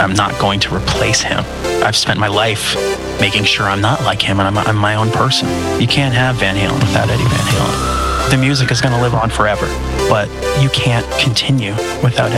I'm not going to replace him. I've spent my life making sure I'm not like him, and I'm my own person. You can't have Van Halen without Eddie Van Halen. The music is going to live on forever, but you can't continue without